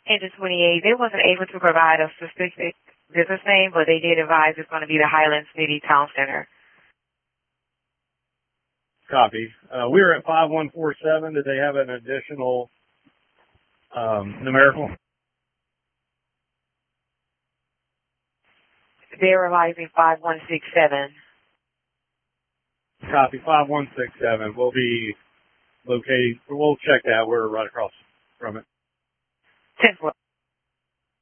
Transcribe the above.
Engine 28, they wasn't able to provide a specific business name, but they did advise it's going to be the Highlands City Town Center. Copy. We were at 5147. Did they have an additional numerical? They're revising 5167. Copy. 5167. We'll be located. We'll check that. We're right across from it. 10-4.